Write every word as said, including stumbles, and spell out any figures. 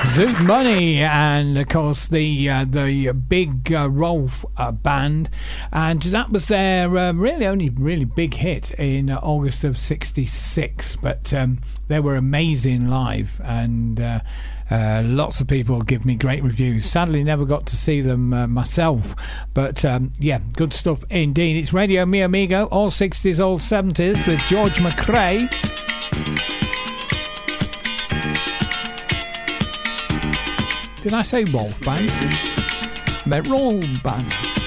Zoot Money, and of course the uh, the big uh, Rolf uh, band, and that was their uh, really only really big hit in uh, August of sixty-six. But um, they were amazing live, and uh, uh, lots of people give me great reviews. Sadly, never got to see them uh, myself, but um, yeah, good stuff indeed. It's Radio Mi Amigo, all sixties, all seventies, with George McRae. Did I say Rolf Band? I meant Roll Band.